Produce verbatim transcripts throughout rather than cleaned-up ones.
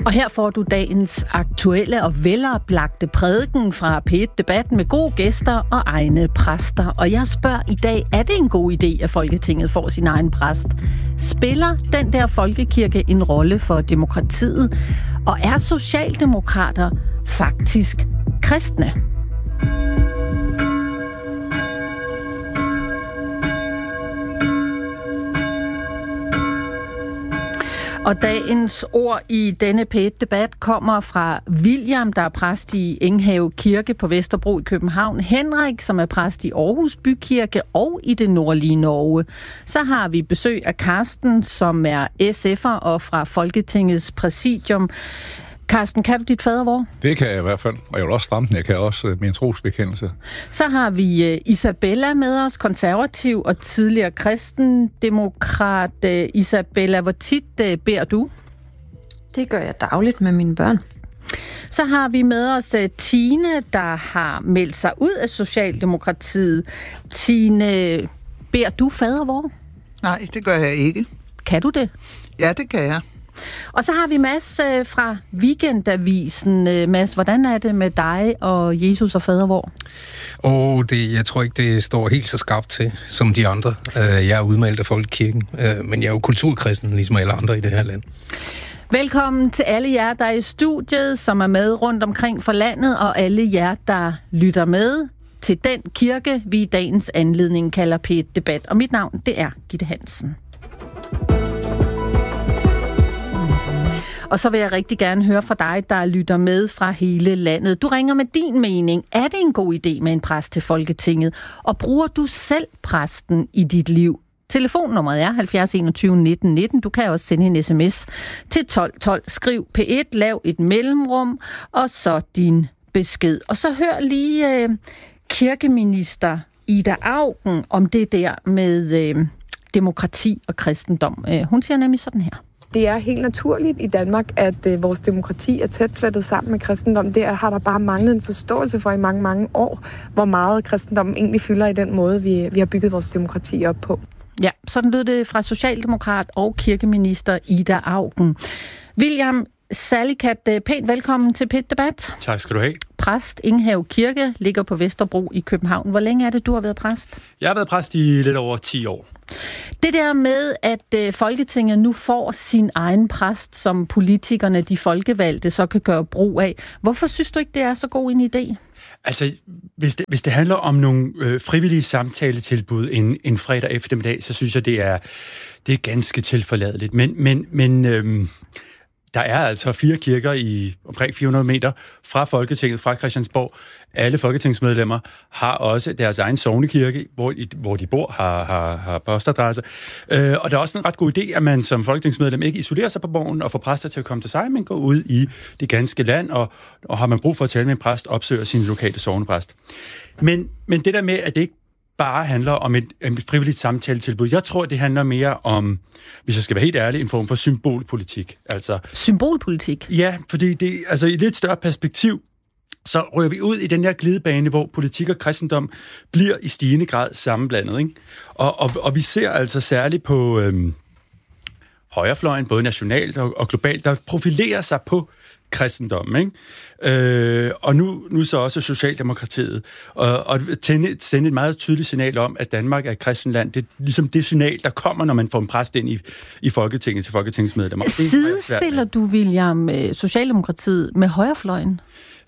Og her får du dagens aktuelle og veloplagte prædiken fra P et Debat med gode gæster og egne præster. Og jeg spørger i dag, er det en god idé, at Folketinget får sin egen præst? Spiller den der folkekirke en rolle for demokratiet? Og er socialdemokrater faktisk kristne? Og dagens ord i denne P et Debat kommer fra William, der er præst i Enghave Kirke på Vesterbro i København, Henrik, som er præst i Aarhus Bykirke og i det nordlige Norge. Så har vi besøg af Karsten, som er S F'er og fra Folketingets præsidium. Karsten, kan du dit fadervor? Det kan jeg i hvert fald, og jeg vil også stramme den. Jeg kan også min trosbekendelse. Så har vi uh, Isabella med os, konservativ og tidligere kristendemokrat. Uh, Isabella, hvor tit uh, beder du? Det gør jeg dagligt med mine børn. Så har vi med os uh, Tine, der har meldt sig ud af Socialdemokratiet. Tine, beder du fadervor? Nej, det gør jeg ikke. Kan du det? Ja, det kan jeg. Og så har vi Mads øh, fra Weekendavisen. Øh, Mads, hvordan er det med dig og Jesus og fadervor? Åh, oh, det, jeg tror ikke, det står helt så skarpt til som de andre. Uh, jeg er udmeldt af folkekirken, uh, men jeg er jo kulturkristen, ligesom alle andre i det her land. Velkommen til alle jer, der er i studiet, som er med rundt omkring for landet, og alle jer, der lytter med til den kirke, vi i dagens anledning kalder P et Debat. Og mit navn, det er Gitte Hansen. Og så vil jeg rigtig gerne høre fra dig, der lytter med fra hele landet. Du ringer med din mening. Er det en god idé med en præst til Folketinget? Og bruger du selv præsten i dit liv? Telefonnummeret er halvfjerds enogtyve nitten nitten. Du kan også sende en sms til tolv tolv. Skriv P et, lav et mellemrum, og så din besked. Og så hør lige øh, kirkeminister Ida Auken om det der med øh, demokrati og kristendom. Øh, hun siger nemlig sådan her. Det er helt naturligt i Danmark, at øh, vores demokrati er tæt flettet sammen med kristendom. Det har der bare manglet en forståelse for i mange, mange år, hvor meget kristendommen egentlig fylder i den måde, vi, vi har bygget vores demokrati op på. Ja, sådan lød det fra socialdemokrat og kirkeminister Ida Auken. William Salikat, pænt velkommen til P et Debat. Tak skal du have. Præst Enghave Kirke ligger på Vesterbro i København. Hvor længe er det, du har været præst? Jeg har været præst i lidt over ti år. Det der med, at Folketinget nu får sin egen præst, som politikerne, de folkevalgte, så kan gøre brug af. Hvorfor synes du ikke, det er så god en idé? Altså, hvis det, hvis det handler om nogle øh, frivillige samtaletilbud en, en fredag eftermiddag, så synes jeg, det er, det er ganske tilforladeligt. Men, men, men øh, der er altså fire kirker i omkring fire hundrede meter fra Folketinget, fra Christiansborg. Alle folketingsmedlemmer har også deres egen sognekirke, hvor, hvor de bor, har, har, har postadresse. Øh, og der er også en ret god idé, at man som folketingsmedlem ikke isolerer sig på borgen og får præster til at komme til sig, men går ud i det ganske land, og, og har man brug for at tale med en præst, opsøger sin lokale sognepræst. Men, men det der med, at det ikke bare handler om et, et frivilligt samtaletilbud. Jeg tror, det handler mere om, hvis jeg skal være helt ærlig, en form for symbolpolitik. Altså, symbolpolitik? Ja, fordi det, altså, i et lidt større perspektiv, så rører vi ud i den her glidebane, hvor politik og kristendom bliver i stigende grad sammenblandet. Ikke? Og, og, og vi ser altså særligt på øhm, højrefløjen, både nationalt og, og globalt, der profilerer sig på kristendom, ikke? Øh, og nu, nu så også Socialdemokratiet. Og, og tænde, sende et meget tydeligt signal om, at Danmark er et kristenland. Det er ligesom det signal, der kommer, når man får en præst ind i, i Folketinget til folketingsmedlemmer. Sidestiller du, William, Socialdemokratiet med højrefløjen?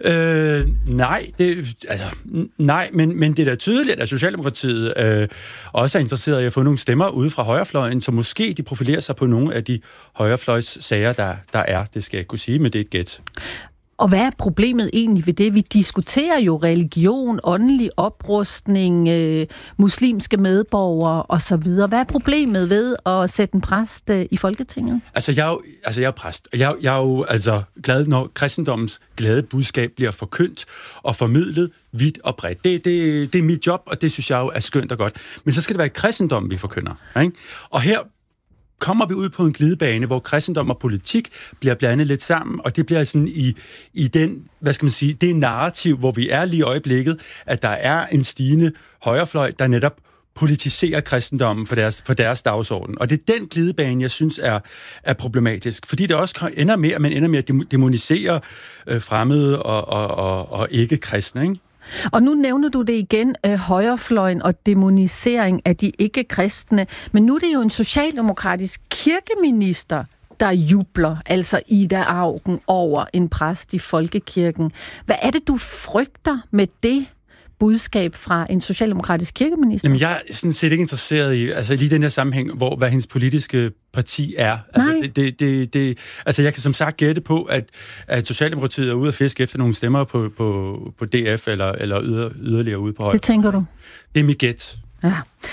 Øh, nej, det, altså, nej men, men det er da tydeligt, at Socialdemokratiet øh, også er interesseret i at få nogle stemmer ude fra højrefløjen, så måske de profilerer sig på nogle af de højrefløjssager, der, der er. Det skal jeg ikke kunne sige, men det er et gæt. Og hvad er problemet egentlig ved det? Vi diskuterer jo religion, åndelig oprustning, øh, muslimske medborgere osv. Hvad er problemet ved at sætte en præst øh, i Folketinget? Altså, jeg er jo, altså, jeg er præst, og jeg, jeg er jo altså, glad, når kristendommens glade budskab bliver forkyndt og formidlet vidt og bredt. Det, det, det er mit job, og det synes jeg jo er skønt og godt. Men så skal det være kristendom, vi forkynder. Ikke? Og her kommer vi ud på en glidebane, hvor kristendom og politik bliver blandet lidt sammen, og det bliver sådan i, i den, hvad skal man sige, det narrativ, hvor vi er lige i øjeblikket, at der er en stigende højrefløj, der netop politisere kristendommen for deres, for deres dagsorden. Og det er den glidebane, jeg synes er, er problematisk. Fordi det også ender med, at man ender med at dæmonisere øh, fremmede og, og, og, og ikke-kristne, ikke? Og nu nævner du det igen, øh, højrefløjen og dæmonisering af de ikke-kristne. Men nu er det jo en socialdemokratisk kirkeminister, der jubler, altså Ida Auken, over en præst i folkekirken. Hvad er det, du frygter med det budskab fra en socialdemokratisk kirkeminister? Jamen, jeg er sådan set ikke interesseret i, altså lige den her sammenhæng, hvor hvad hendes politiske parti er. Altså, Nej. det, det, det, det, altså jeg kan som sagt gætte på, at, at Socialdemokratiet er ude at fiske efter nogle stemmer på, på, på D F, eller, eller yder, yderligere ude på højre. Det tænker du? Det er mit gæt. Ja.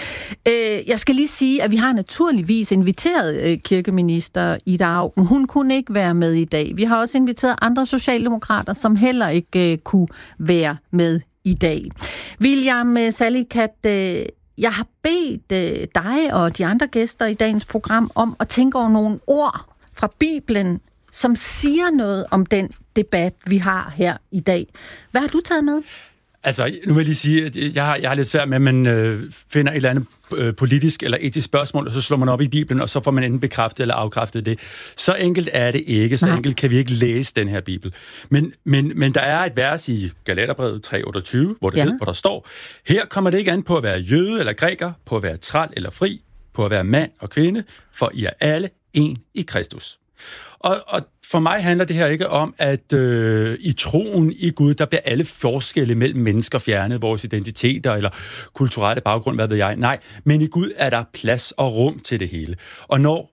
Øh, jeg skal lige sige, at vi har naturligvis inviteret øh, kirkeminister Ida Auken. Hun kunne ikke være med i dag. Vi har også inviteret andre socialdemokrater, som heller ikke øh, kunne være med i dag. William Salicath, øh, jeg har bedt øh, dig og de andre gæster i dagens program om at tænke over nogle ord fra Bibelen, som siger noget om den debat, vi har her i dag. Hvad har du taget med? Altså, nu vil jeg lige sige, at jeg har, jeg har lidt svært med, at man øh, finder et eller andet øh, politisk eller etisk spørgsmål, og så slår man op i Bibelen, og så får man enten bekræftet eller afkræftet det. Så enkelt er det ikke. Så Nej. enkelt kan vi ikke læse den her Bibel. Men, men, men der er et vers i Galaterbrevet tre otteogtyve, hvor, det ja. ved, hvor der står, her kommer det ikke an på at være jøde eller græker, på at være træl eller fri, på at være mand og kvinde, for I er alle en i Kristus. Og, og for mig handler det her ikke om, at øh, i troen i Gud, der bliver alle forskelle mellem mennesker fjernet, vores identiteter eller kulturelle baggrund, hvad ved jeg. Nej, men i Gud er der plads og rum til det hele. Og når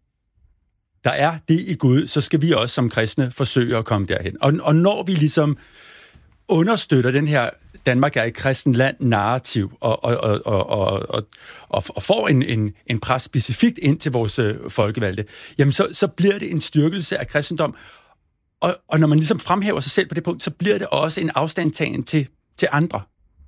der er det i Gud, så skal vi også som kristne forsøge at komme derhen. Og, og når vi ligesom understøtter den her Danmark er et kristen land narrativ, og, og, og, og, og, og, og får en, en, en pres specifikt ind til vores øh, folkevalgte, jamen så, så bliver det en styrkelse af kristendom. Og, og når man ligesom fremhæver sig selv på det punkt, så bliver det også en afstandtagen til, til andre.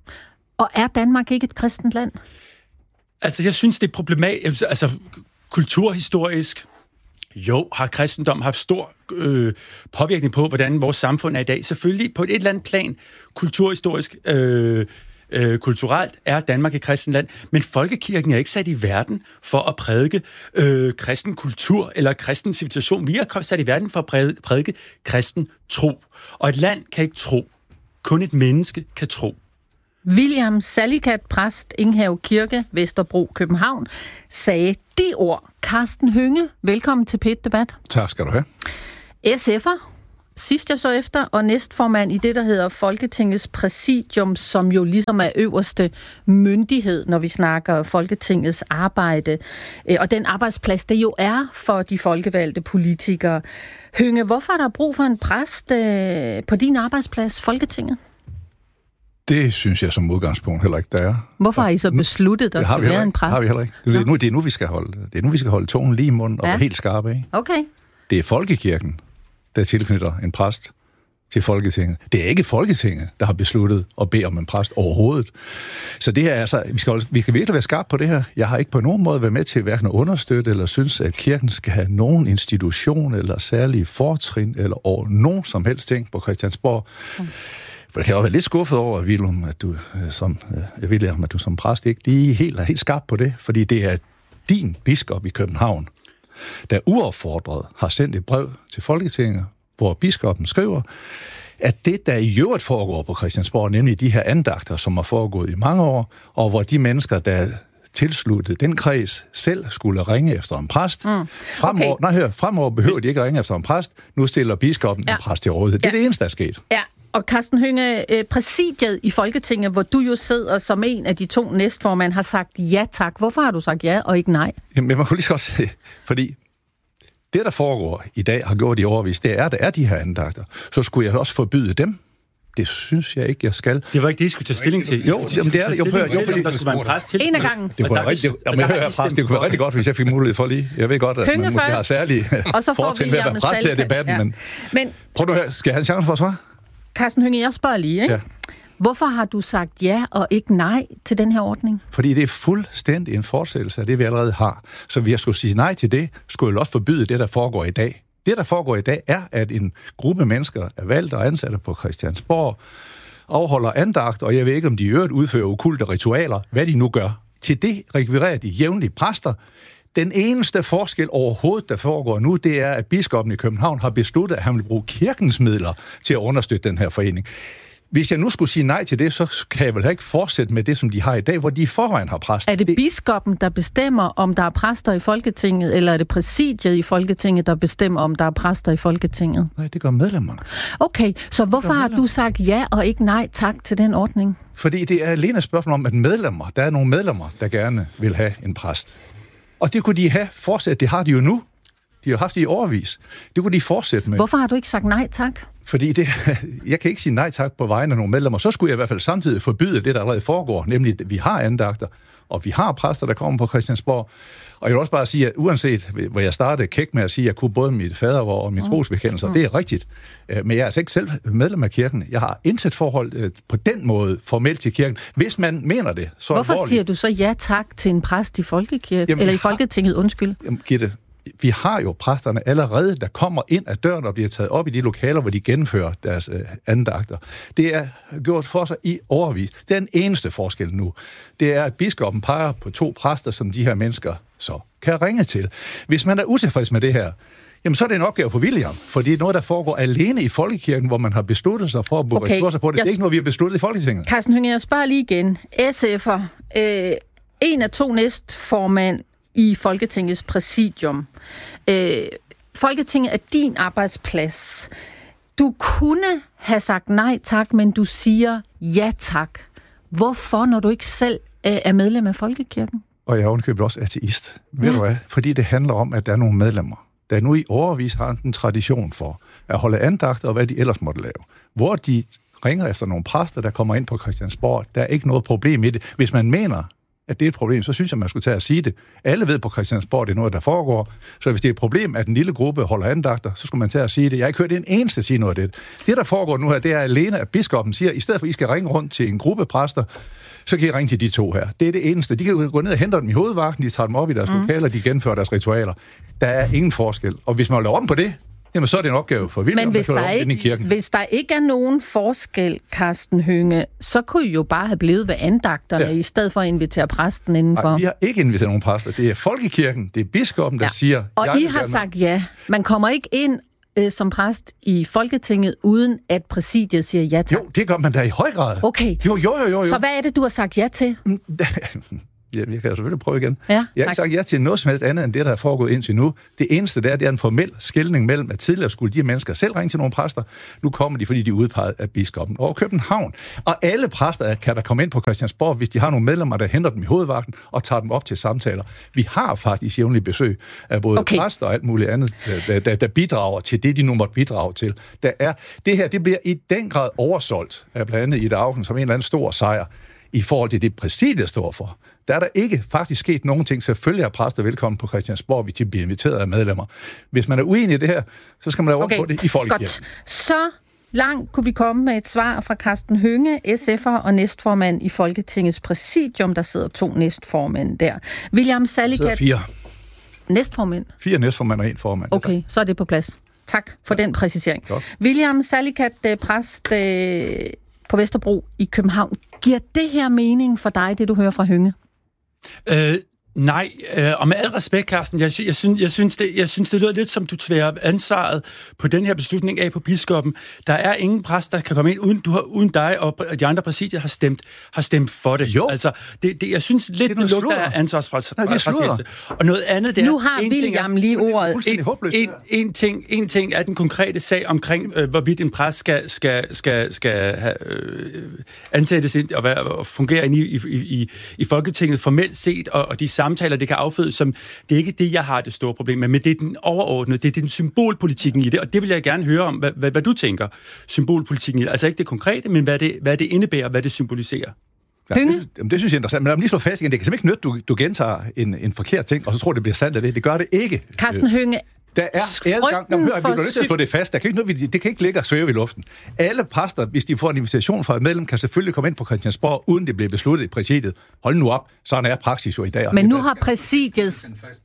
Og er Danmark ikke et kristent land? Altså, jeg synes, det er problematisk. Altså, kulturhistorisk, jo, har kristendom haft stor øh, påvirkning på, hvordan vores samfund er i dag. Selvfølgelig på et eller andet plan, kulturhistorisk, øh, øh, kulturelt, er Danmark et kristent land, men folkekirken er ikke sat i verden for at prædike øh, kristen kultur eller kristen civilisation. Vi er sat i verden for at prædike, prædike kristen tro. Og et land kan ikke tro. Kun et menneske kan tro. William Salicath, præst, Enghave Kirke, Vesterbro, København, sagde de ord. Carsten Hønge, velkommen til P et Debat. Tak skal du have. S F'er, sidst jeg så efter, og næstformand i det, der hedder Folketingets Præsidium, som jo ligesom er øverste myndighed, når vi snakker Folketingets arbejde, og den arbejdsplads, det jo er for de folkevalgte politikere. Hønge, hvorfor er der brug for en præst på din arbejdsplads, Folketinget? Det synes jeg som udgangspunkt heller ikke, der er. Hvorfor har I så besluttet, at der skal være en præst? Det har vi heller ikke. Det er, nu, det er nu, vi skal holde, det er nu, vi skal holde tungen lige i munden og ja. være helt skarpe, ikke? Okay. Det er folkekirken, der tilknytter en præst til Folketinget. Det er ikke Folketinget, der har besluttet at bede om en præst overhovedet. Så det her er altså, vi skal, vi skal virkelig være skarpe på det her. Jeg har ikke på nogen måde været med til hverken at understøtte eller synes, at kirken skal have nogen institution eller særlige fortrin eller over nogen som helst ting på Christiansborg. Mm. For jeg kan også være lidt skuffet over, William, at du som, jeg vil at du som præst ikke lige helt er helt skarp på det, fordi det er din biskop i København, der uopfordret har sendt et brev til Folketinget, hvor biskoppen skriver, at det, der i øvrigt foregår på Christiansborg, nemlig de her andagter, som har foregået i mange år, og hvor de mennesker, der tilsluttet den kreds, selv skulle ringe efter en præst. Mm. Fremover, okay. nej, hør, fremover behøver de ikke at ringe efter en præst. Nu stiller biskoppen ja. en præst til rådighed. Det er ja. det eneste, der er sket. Ja. Og Carsten Hønge, præsidiet i Folketinget, hvor du jo sidder som en af de to næstformænd, har sagt ja tak. Hvorfor har du sagt ja og ikke nej? Jamen, man kunne lige så godt sige, fordi det, der foregår i dag, har gjort i årevis, det er, der er de her andagter. Så skulle jeg også forbyde dem. Det synes jeg ikke, jeg skal. Det var ikke det, I skulle tage stilling til. Jo, det, det er jo, jo, jo, fordi der skulle være en præst til. En af gangen. Det kunne være rigtig, jamen, jeg hører, præst, det kunne være rigtig godt, hvis jeg fik mulighed for lige. Jeg ved godt, at Hønge man måske først, har særlige fortrin ved at være præst her i debatten, ja. men, men prøv nu her, skal jeg have en chance for at svare? Carsten Hønge, jeg spørger lige, ikke? Ja. Hvorfor har du sagt ja og ikke nej til den her ordning? Fordi det er fuldstændig en fortsættelse af det, vi allerede har. Så hvis jeg skulle sige nej til det, skulle jeg også forbyde det, der foregår i dag. Det, der foregår i dag, er, at en gruppe mennesker er valgt og ansatte på Christiansborg, afholder andagt, og jeg ved ikke, om de i øvrigt udfører okulte ritualer, hvad de nu gør. til det rekvirerer de jævnlige præster. Den eneste forskel overhovedet, der foregår nu, det er, at biskoppen i København har besluttet, at han vil bruge kirkens midler til at understøtte den her forening. Hvis jeg nu skulle sige nej til det, så kan jeg vel ikke fortsætte med det, som de har i dag, hvor de i forvejen har præster. Er det biskoppen, der bestemmer, om der er præster i Folketinget, eller er det præsidiet i Folketinget, der bestemmer, om der er præster i Folketinget? Nej, det gør medlemmerne. Okay, så hvorfor har du sagt ja og ikke nej tak til den ordning? Fordi det er alene et spørgsmål om, at medlemmer, der er nogle medlemmer, der gerne vil have en præst. Og det kunne de have fortsat. Det har de jo nu. De har haft det i årevis. Det kunne de fortsætte med. Hvorfor har du ikke sagt nej tak? Fordi det, jeg kan ikke sige nej tak på vegne af nogle medlemmer. Så skulle jeg i hvert fald samtidig forbyde det, der allerede foregår. Nemlig, at vi har andagter, og vi har præster, der kommer på Christiansborg. Og jeg vil også bare sige, at uanset hvor jeg startede kæk med at sige, at jeg kunne både mit fadervor og min mm. trosbekendelser, mm. det er rigtigt. Men jeg er altså ikke selv medlem af kirken. Jeg har intet forhold på den måde formelt til kirken. Hvis man mener det, så Hvorfor alvorligt. siger du så ja tak til en præst i Folkekirken? Jamen, eller i Folketinget, undskyld? Jamen, Gitte, vi har jo præsterne allerede, der kommer ind ad døren og bliver taget op i de lokaler, hvor de gennemfører deres øh, andagter. Det er gjort for sig i overvis. Det er den eneste forskel nu. Det er, at biskoppen peger på to præster, som de her mennesker så kan ringe til. Hvis man er utilfreds med det her, jamen så er det en opgave for William, for det er noget, der foregår alene i Folkekirken, hvor man har besluttet sig for at bruge okay. ressourcer på det. Det er jeg... ikke noget, vi har besluttet i Folketinget. Carsten Hønge, jeg spørger lige igen. S F'er, øh, en af to næstformand i Folketingets præsidium. Øh, Folketinget er din arbejdsplads. Du kunne have sagt nej tak, men du siger ja tak. Hvorfor, når du ikke selv er medlem af Folkekirken? Og jeg er ovenikøbet også ateist. Ved ja. du hvad? Fordi det handler om, at der er nogle medlemmer, der nu i årevis har en tradition for at holde andagter og hvad de ellers måtte lave. Hvor de ringer efter nogle præster, der kommer ind på Christiansborg. Der er ikke noget problem i det. Hvis man mener, at det er et problem, så synes jeg, man skulle tage at sige det. Alle ved på Christiansborg, det er noget, der foregår. Så hvis det er et problem, at en lille gruppe holder andagter, så skulle man tage at sige det. Jeg har ikke hørt en eneste sige noget af det. Det, der foregår nu her, det er alene, at biskoppen siger, i stedet for, at I skal ringe rundt til en gruppe præster, så kan I ringe til de to her. Det er det eneste. De kan gå ned og hente dem i hovedvagten, de tager dem op i deres mm. lokaler, de gennemfører deres ritualer. Der er ingen forskel. Og hvis man laver om på det, jamen så er det en opgave for William, men hvis der, ikke, i kirken. Hvis der ikke er nogen forskel, Carsten Hønge, så kunne I jo bare have blevet ved andagterne, ja. i stedet for at invitere præsten indenfor. Nej, vi har ikke inviteret nogen præster. Det er folkekirken, det er biskoppen, der ja. siger... Og I har sagt ja. Man kommer ikke ind øh, som præst i Folketinget, uden at præsidiet siger ja tak. Jo, det gør man da i høj grad. Okay. Jo, jo, jo, jo. Så hvad er det, du har sagt ja til? Jeg kan jo selvfølgelig prøve igen. Ja, jeg har ikke sagt ja til noget som helst andet, end det, der er foregået indtil nu. Det eneste, der er, det er en formel skelning mellem, at tidligere skulle de mennesker selv ringe til nogle præster. Nu kommer de, fordi de er udpeget af biskoppen over København. Og alle præster kan der komme ind på Christiansborg, hvis de har nogle medlemmer, der henter dem i hovedvagten og tager dem op til samtaler. Vi har faktisk jævnligt besøg af både okay. præster og alt muligt andet, der, der, der bidrager til det, de nu måtte bidrage til. Der er, det her, det bliver i den grad oversolgt af blandt andet Ida Auken som en eller anden stor sejr i forhold til det, præsidiet står for. Der er der ikke faktisk sket nogen ting. Selvfølgelig er præster velkommen på Christiansborg, hvis de bliver inviteret af medlemmer. Hvis man er uenig i det her, så skal man lave okay. op på det i Folkekirken. Godt. Så langt kunne vi komme med et svar fra Carsten Hønge, S F'er og næstformand i Folketingets præsidium. Der sidder to næstformænd der. William Salicath. Der sidder fire. Næstformænd? Fire næstformænd og en formand. Okay, så er det på plads. Tak for ja. den præcisering. Godt. William Salicath, præst øh, på Vesterbro i København. Giver det her mening for dig, det du hører fra Hønge? Øh, nej, øh, og med al respekt, Carsten, jeg, jeg, synes, jeg, synes det, jeg synes, det lyder lidt som, du tværer ansvaret på den her beslutning af på biskoppen. Der er ingen præst, der kan komme ind, uden, du har, uden dig og de andre præsidier har stemt, har stemt for det. Jo. Altså, det, det, jeg synes lidt, det, det lugter af ansvarsfrasigelse. Og noget andet, det er... Nu har William er, lige ordet. En, en, en, ting, en ting er den konkrete sag omkring, øh, hvorvidt en præst skal, skal, skal, skal have, øh, ansættes ind og, være, og fungere ind i, i, i, i Folketinget formelt set, og, og de samtaler, det kan affødes som, det er ikke det, jeg har det store problem med, men det er den overordnede, det er den symbolpolitikken i det, og det vil jeg gerne høre om, hvad, hvad, hvad du tænker, symbolpolitikken i det. Altså ikke det konkrete, men hvad det, hvad det indebærer, hvad det symboliserer. Ja, det, det synes jeg er interessant, men lad mig lige slå fast igen, det kan simpelthen ikke nytte, du, du gentager en, en forkert ting, og så tror det bliver sandt af det. Det gør det ikke. Carsten Hønge, der er adgang, når man hører, vi bliver nødt til at slå det fast. Der kan ikke noget, det kan ikke ligge og svæve i luften. Alle præster, hvis de får en invitation fra et medlem, kan selvfølgelig komme ind på Christiansborg, uden det bliver besluttet i præsidiet. Hold nu op, sådan er praksis jo i dag. Men nu har præsidiet...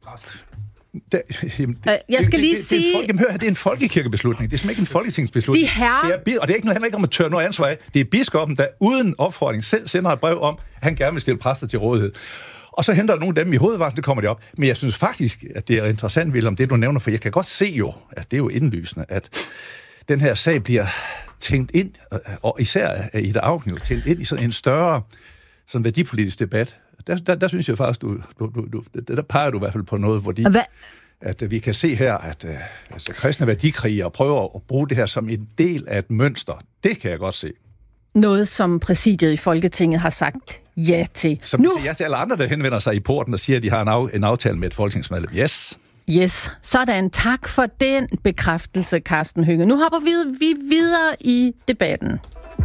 Da, jamen, det, jeg skal det, lige det, sige... Det, det, er folk, jamen, hør, det er en folkekirkebeslutning. Det er simpelthen ikke en folketingsbeslutning. De her... det er, og det er ikke, handler ikke om at tørre noget ansvar af. Det er biskoppen, der uden opfordring selv sender et brev om, at han gerne vil stille præster til rådighed. Og så henter nogle af dem i hovedvagten, det kommer de op. Men jeg synes faktisk, at det er interessant, Wilhelm, det du nævner, for jeg kan godt se jo, at det er jo indlysende, at den her sag bliver tænkt ind, og især af Ida Auken jo tænkt ind i sådan en større sådan værdipolitisk debat. Der, der, der synes jeg faktisk, du, du, du, der, der peger du i hvert fald på noget, hvor de, at vi kan se her, at altså, kristne værdikrigere prøver at bruge det her som en del af et mønster. Det kan jeg godt se. Noget, som præsidiet i Folketinget har sagt ja til. Som nu siger ja til alle andre, der henvender sig i porten og siger, at de har en, af, en aftale med et folketingsmedlem. Yes. Yes. Sådan. Tak for den bekræftelse, Karsten Hønge. Nu hopper vi, vi videre i debatten.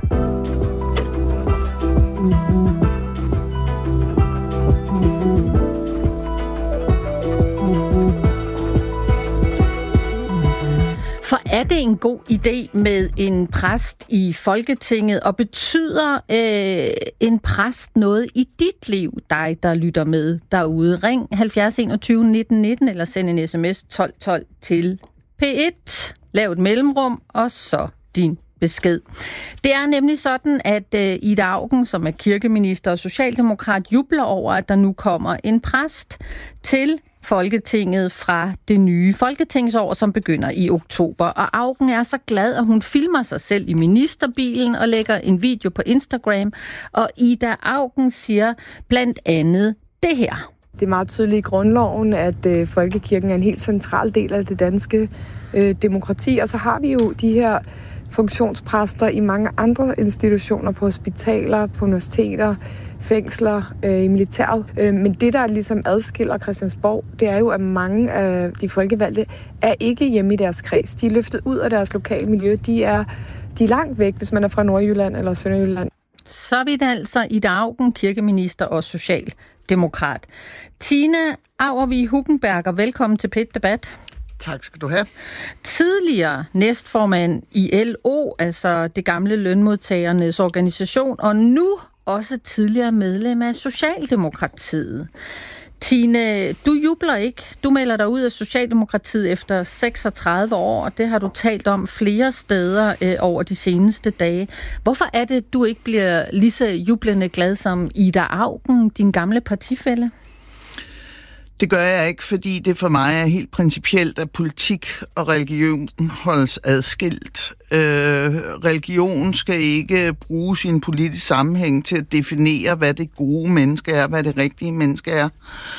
For er det en god idé med en præst i Folketinget, og betyder øh, en præst noget i dit liv, dig der lytter med derude? Ring halvfjerds enogtyve nitten nitten eller send en sms tolv tolv til P et. Lav et mellemrum, og så din besked. Det er nemlig sådan, at øh, Ida Auken, som er kirkeminister og socialdemokrat, jubler over, at der nu kommer en præst til Folketinget fra det nye folketingsår, som begynder i oktober. Og Auken er så glad, at hun filmer sig selv i ministerbilen og lægger en video på Instagram. Og Ida Auken siger blandt andet det her. Det er meget tydeligt i grundloven, at øh, folkekirken er en helt central del af det danske øh, demokrati. Og så har vi jo de her funktionspræster i mange andre institutioner, på hospitaler, på universiteter, fængsler, øh, i militæret. Øh, men det, der ligesom adskiller Christiansborg, det er jo, at mange af de folkevalgte er ikke hjemme i deres kreds. De er løftet ud af deres lokale miljø. De er, de er langt væk, hvis man er fra Nordjylland eller Sønderjylland. Så vidt altså Ida Auken, kirkeminister og socialdemokrat. Tina Auervig Hugenberger, velkommen til P et Debat. Tak skal du have. Tidligere næstformand i L O, altså det gamle lønmodtagernes organisation, og nu også tidligere medlem af Socialdemokratiet. Tine, du jubler ikke. Du melder dig ud af Socialdemokratiet efter seksogtredive år, og det har du talt om flere steder øh, over de seneste dage. Hvorfor er det, du ikke bliver lige så jublende glad som Ida Auken, din gamle partifælle? Det gør jeg ikke, fordi det for mig er helt principielt, at politik og religion holdes adskilt. Øh, religion skal ikke bruge sin politisk sammenhæng til at definere, hvad det gode menneske er, hvad det rigtige menneske er.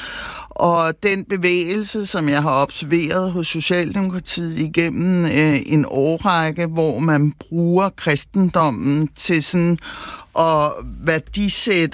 Og den bevægelse, som jeg har observeret hos Socialdemokratiet igennem øh, en årrække, hvor man bruger kristendommen til sådan at værdisætte